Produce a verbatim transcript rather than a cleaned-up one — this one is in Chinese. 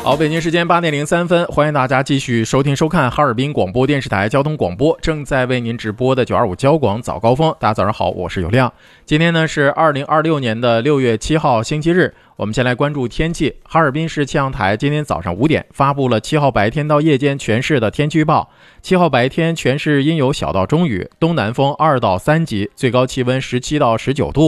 好，北京时间八点零三分，欢迎大家继续收听收看哈尔滨广播电视台交通广播正在为您直播的九二五交广早高峰。大家早上好，我是有亮。今天呢是二零二六年的六月七号星期日，我们先来关注天气。哈尔滨市气象台今天早上五点发布了七号白天到夜间全市的天气预报。七号白天全市阴有小到中雨，东南风二到三级，最高气温十七到十九度。